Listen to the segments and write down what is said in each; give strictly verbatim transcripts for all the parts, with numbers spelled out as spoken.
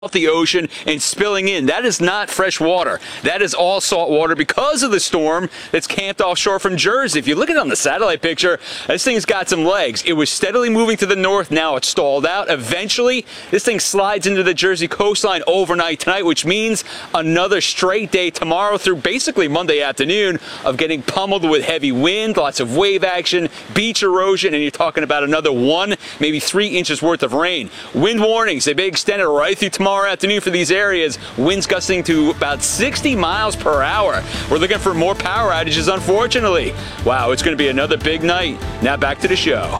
the ocean and spilling in. That is not fresh water. That is all salt water because of the storm that's camped offshore from Jersey. If you look at it on the satellite picture, this thing's got some legs. It was steadily moving to the north. Now it's stalled out. Eventually, this thing slides into the Jersey coastline overnight tonight, which means another straight day tomorrow through basically Monday afternoon of getting pummeled with heavy wind, lots of wave action, beach erosion, and you're talking about another one, maybe three inches worth of rain. Wind warnings, they may be extended right through tomorrow afternoon for these areas. Winds gusting to about sixty miles per hour. We're looking for more power outages, unfortunately. Wow, it's going to be another big night. Now back to the show.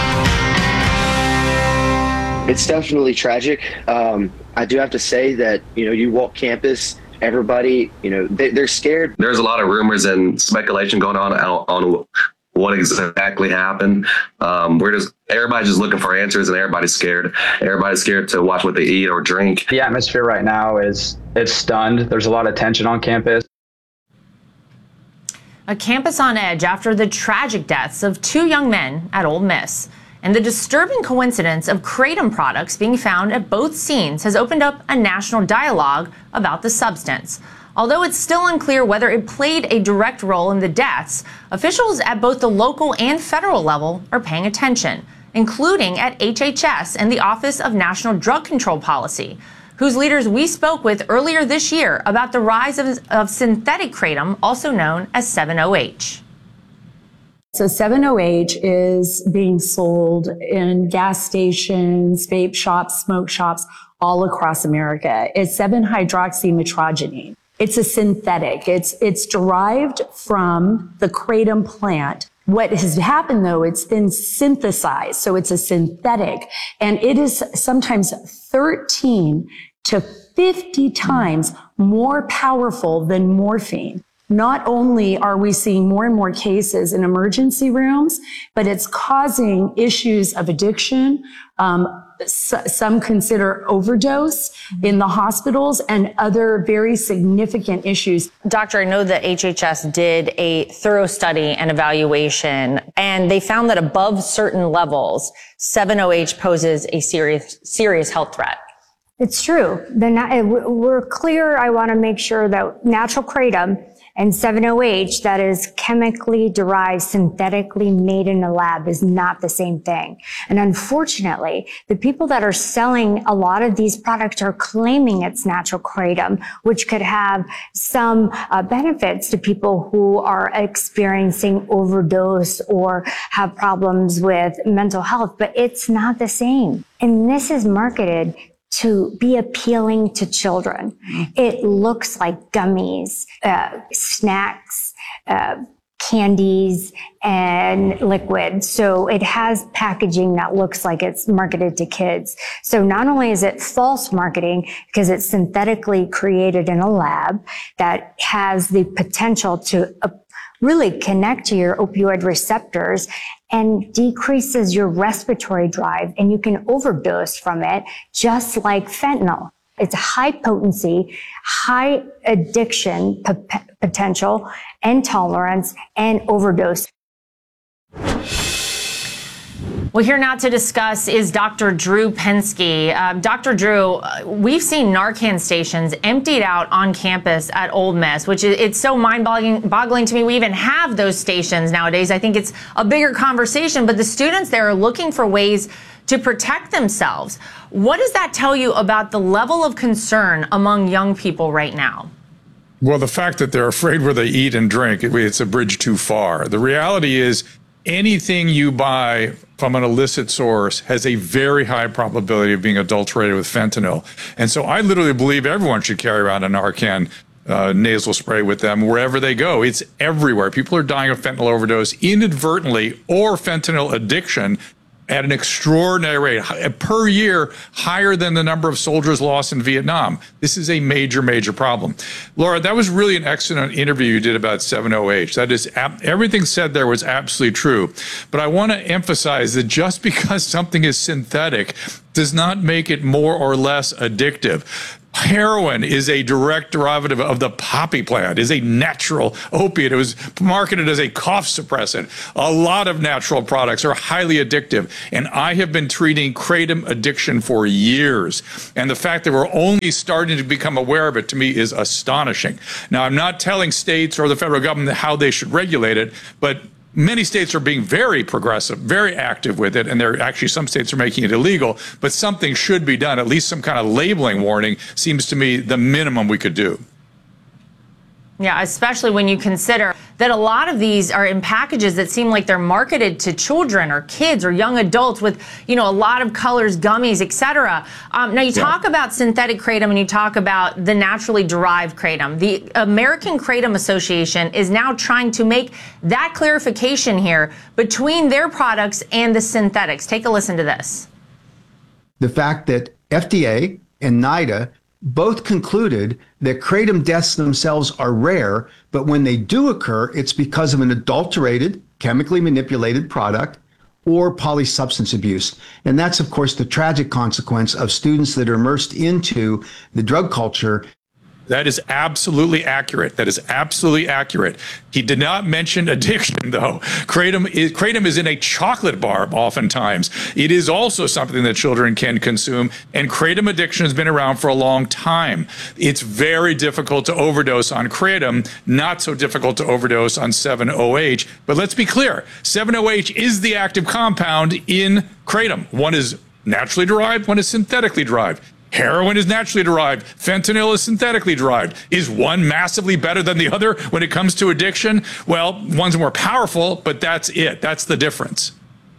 It's definitely tragic. Um, I do have to say that, you know, you walk campus, everybody, you know, they, they're scared. There's a lot of rumors and speculation going on on what exactly happened. Um, we're just, everybody's just looking for answers, and everybody's scared. Everybody's scared to watch what they eat or drink. The atmosphere right now is, it's stunned. There's a lot of tension on campus. A campus on edge after the tragic deaths of two young men at Ole Miss. And the disturbing coincidence of kratom products being found at both scenes has opened up a national dialogue about the substance. Although it's still unclear whether it played a direct role in the deaths, officials at both the local and federal level are paying attention, including at H H S and the Office of National Drug Control Policy, whose leaders we spoke with earlier this year about the rise of, of synthetic kratom, also known as seven O H. So seven O H is being sold in gas stations, vape shops, smoke shops all across America. It's seven hydroxymetrogenine. It's a synthetic. It's, it's derived from the kratom plant. What has happened, though, it's been synthesized. So it's a synthetic, and it is sometimes thirteen to fifty times more powerful than morphine. Not only are we seeing more and more cases in emergency rooms, but it's causing issues of addiction. Um, some consider overdose in the hospitals and other very significant issues. Doctor, I know that H H S did a thorough study and evaluation, and they found that above certain levels, seven O H poses a serious, serious health threat. It's true. The, we're clear. I want to make sure that natural kratom and seven O H, that is chemically derived, synthetically made in a lab, is not the same thing. And unfortunately, the people that are selling a lot of these products are claiming it's natural kratom, which could have some uh, benefits to people who are experiencing overdose or have problems with mental health, but it's not the same. And this is marketed to be appealing to children. It looks like gummies, uh, snacks, uh, candies, and liquid. So it has packaging that looks like it's marketed to kids. So not only is it false marketing because it's synthetically created in a lab that has the potential to uh, really connect to your opioid receptors and decreases your respiratory drive, and you can overdose from it, just like fentanyl. It's high potency, high addiction p- potential, and tolerance, and overdose. Well, here now to discuss is Doctor Drew Pinsky. Uh, Doctor Drew, uh, we've seen Narcan stations emptied out on campus at Ole Miss, which is it's so mind-boggling boggling to me. We even have those stations nowadays. I think it's a bigger conversation, but the students there are looking for ways to protect themselves. What does that tell you about the level of concern among young people right now? Well, the fact that they're afraid where they eat and drink, it's a bridge too far. The reality is anything you buy from an illicit source has a very high probability of being adulterated with fentanyl. And so I literally believe everyone should carry around a Narcan uh, nasal spray with them wherever they go. It's everywhere. People are dying of fentanyl overdose inadvertently or fentanyl addiction at an extraordinary rate, per year, higher than the number of soldiers lost in Vietnam. This is a major, major problem. Laura, that was really an excellent interview you did about seven O H. That is, everything said there was absolutely true. But I want to emphasize that just because something is synthetic does not make it more or less addictive. Heroin is a direct derivative of the poppy plant, is a natural opiate. It was marketed as a cough suppressant. A lot of natural products are highly addictive. And I have been treating kratom addiction for years. And the fact that we're only starting to become aware of it, to me, is astonishing. Now, I'm not telling states or the federal government how they should regulate it, but many states are being very progressive, very active with it, and there actually some states are making it illegal, but something should be done. At least some kind of labeling warning seems to me the minimum we could do. Yeah, especially when you consider that a lot of these are in packages that seem like they're marketed to children or kids or young adults with, you know, a lot of colors, gummies, et cetera. Um, now, you yeah. talk about synthetic kratom and you talk about the naturally derived kratom. The American Kratom Association is now trying to make that clarification here between their products and the synthetics. Take a listen to this. The fact that F D A and NIDA both concluded that kratom deaths themselves are rare, but when they do occur, it's because of an adulterated, chemically manipulated product or polysubstance abuse. And that's, of course, the tragic consequence of students that are immersed into the drug culture. That is absolutely accurate. That is absolutely accurate. He did not mention addiction, though. Kratom is, kratom is in a chocolate bar oftentimes. It is also something that children can consume, and kratom addiction has been around for a long time. It's very difficult to overdose on kratom, not so difficult to overdose on seven O H. But let's be clear, seven O H is the active compound in kratom. One is naturally derived, one is synthetically derived. Heroin is naturally derived. Fentanyl is synthetically derived. Is one massively better than the other when it comes to addiction? Well, one's more powerful, but that's it. That's the difference.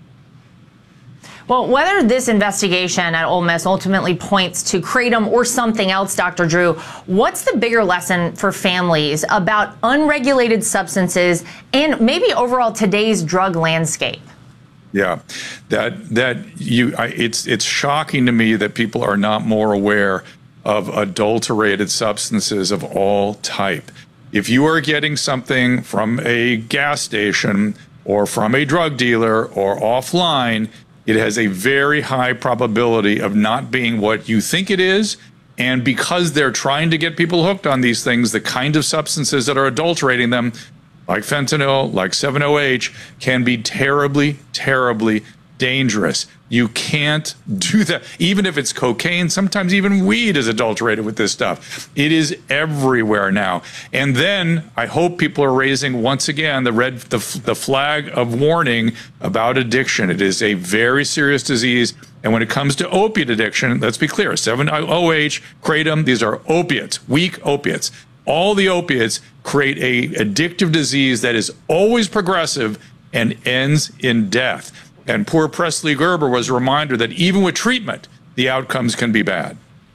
Well, whether this investigation at Ole Miss ultimately points to kratom or something else, Doctor Drew, what's the bigger lesson for families about unregulated substances and maybe overall today's drug landscape? Yeah, that that you, I, it's it's shocking to me that people are not more aware of adulterated substances of all type. If you are getting something from a gas station or from a drug dealer or offline, it has a very high probability of not being what you think it is. And because they're trying to get people hooked on these things, the kind of substances that are adulterating them, like fentanyl, like seven O H, can be terribly, terribly dangerous. You can't do that. Even if it's cocaine, sometimes even weed is adulterated with this stuff. It is everywhere now. And then I hope people are raising, once again, the red, the, the flag of warning about addiction. It is a very serious disease. And when it comes to opiate addiction, let's be clear, seven O H, kratom, these are opiates, weak opiates. All the opiates create a addictive disease that is always progressive and ends in death. And poor Presley Gerber was a reminder that even with treatment, the outcomes can be bad.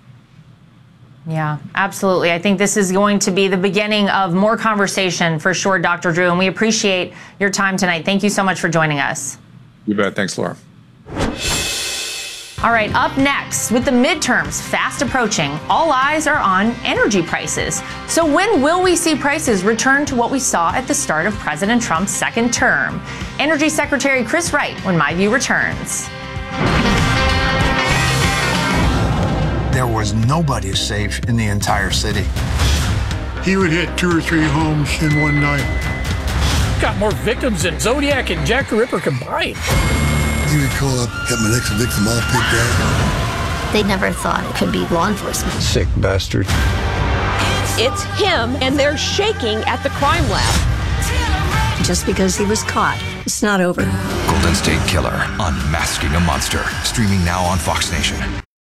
Yeah, absolutely. I think this is going to be the beginning of more conversation for sure, Doctor Drew, and we appreciate your time tonight. Thank you so much for joining us. You bet. Thanks, Laura. All right, up next, with the midterms fast approaching, all eyes are on energy prices. So when will we see prices return to what we saw at the start of President Trump's second term? Energy Secretary Chris Wright when My View returns. There was nobody safe in the entire city. He would hit two or three homes in one night. Got more victims than Zodiac and Jack the Ripper combined. He would call up, have my next victim all picked out. They never thought it could be law enforcement. Sick bastard. It's him, and they're shaking at the crime lab. Just because he was caught, it's not over. Golden State Killer, Unmasking a Monster. Streaming now on Fox Nation.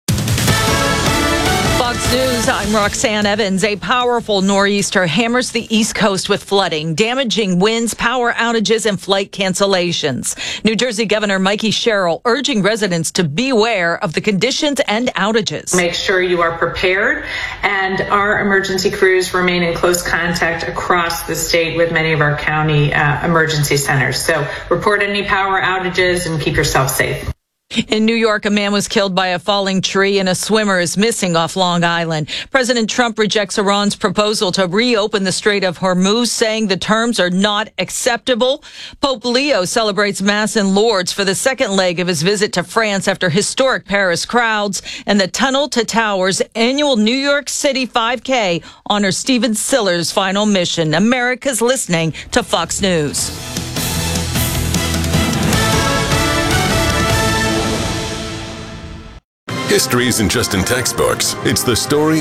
Fox News, I'm Roxanne Evans. A powerful nor'easter hammers the East Coast with flooding, damaging winds, power outages, and flight cancellations. New Jersey Governor Mikey Sherrill urging residents to beware of the conditions and outages. Make sure you are prepared, and our emergency crews remain in close contact across the state with many of our county uh, emergency centers. So report any power outages and keep yourself safe. In New York, a man was killed by a falling tree and a swimmer is missing off Long Island. President Trump rejects Iran's proposal to reopen the Strait of Hormuz, saying the terms are not acceptable. Pope Leo celebrates Mass in Lourdes for the second leg of his visit to France after historic Paris crowds. And the Tunnel to Towers annual New York City five K honors Stephen Siller's final mission. America's listening to Fox News. History isn't just in textbooks. It's the story